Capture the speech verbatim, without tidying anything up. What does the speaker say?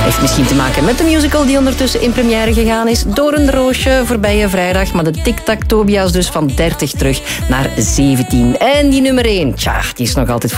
Heeft misschien te maken met de musical die ondertussen in première gegaan is. Door een roosje voorbije vrijdag. Maar de tic-tac Tobias dus van dertig terug naar zeventien. En die nummer één, tja, die is nog altijd